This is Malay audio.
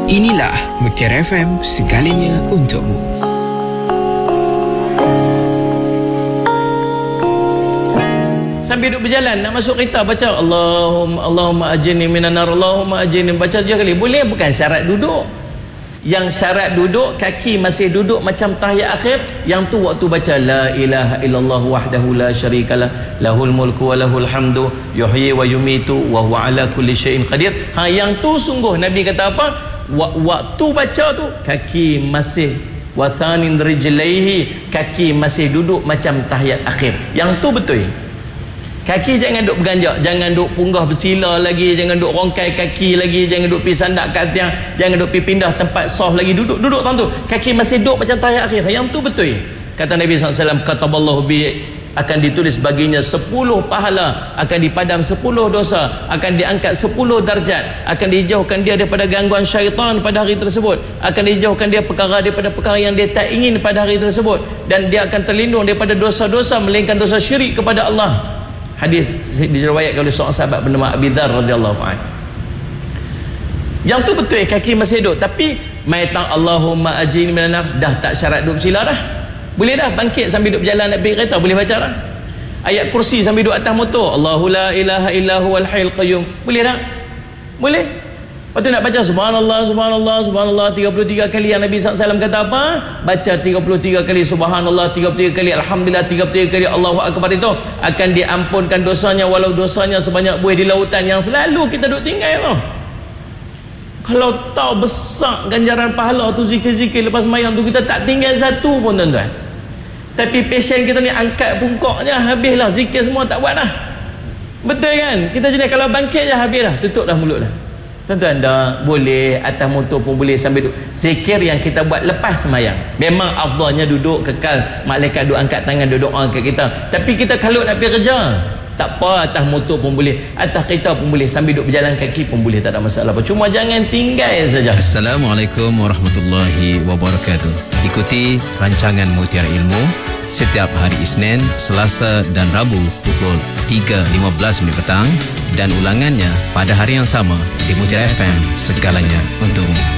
Inilah Mutiara FM, segalanya untukmu. Sambil duduk berjalan nak masuk kereta baca Allahumma ajirni minan nar, Allahumma ajirni, baca 3 kali. Boleh, bukan syarat duduk. Yang syarat duduk, kaki masih duduk macam tahiyat akhir, yang tu waktu baca la ilaha illallah wahdahu la syarikalah lahul mulku wa lahul hamdu yuhyi wa yumitu wa huwa ala kulli syai'in qadir. Yang tu sungguh Nabi kata apa? Waktu baca tu kaki masih wathanin rijlaihi, kaki masih duduk macam tahiyat akhir. Yang tu betul. Kaki jangan duk berganjak, jangan duk punggah bersila lagi, jangan duk rongkai kaki lagi, jangan duk pergi sandak kat tiang, jangan duk pergi pindah tempat soft lagi, duduk tuan tu. Kaki masih duduk macam tahiyat akhir. Yang tu betul. Kata Nabi SAW, kataballahu bi, akan ditulis baginya 10 pahala, akan dipadam 10 dosa, akan diangkat 10 darjat, akan dijauhkan dia daripada gangguan syaitan pada hari tersebut, akan dijauhkan dia daripada perkara yang dia tak ingin pada hari tersebut, dan dia akan terlindung daripada dosa-dosa melainkan dosa syirik kepada Allah. Hadis diriwayatkan oleh seorang sahabat bernama Abi Dzar radhiyallahu anhu. Yang tu betul, kaki masih duduk, tapi maitang Allahumma ajirni minan nar dah tak syarat duduk bersila dah. Boleh dah bangkit sambil duduk berjalan nak pergi kereta, boleh baca dah. Ayat kursi sambil duduk atas motor, Allahu la ilaha illa huwal hayyul qayyum, boleh dah? Boleh. Lepas tu nak baca subhanallah subhanallah subhanallah 33 kali. Yang Nabi SAW kata apa? Baca 33 kali subhanallah, 33 kali alhamdulillah, 33 kali Allahu akbar, itu akan diampunkan dosanya walau dosanya sebanyak buih di lautan, yang selalu kita duk tinggal tau. Kalau tahu besar ganjaran pahala tu zikir-zikir lepas mayang tu, kita tak tinggal satu pun tuan-tuan. Tapi pasien kita ni angkat pungkaknya, habislah zikir semua tak buat dah. Betul kan? Kita jenis kalau bangkit je habis dah, tutup dah mulut dah. Tuan-tuan, dah boleh atas motor pun boleh sambil duduk. Zikir yang kita buat lepas semayang, memang afdalnya duduk kekal, malaikat duduk angkat tangan duduk doa kat kita. Tapi kita kalau nak pergi kerja, tak apa, atas motor pun boleh, atas kereta pun boleh, sambil duduk berjalan kaki pun boleh, tak ada masalah apa. Cuma jangan tinggal saja. Assalamualaikum warahmatullahi wabarakatuh. Ikuti rancangan Mutiara Ilmu setiap hari Isnin, Selasa dan Rabu pukul 3.15 petang, dan ulangannya pada hari yang sama di Mutiara FM, segalanya untukmu.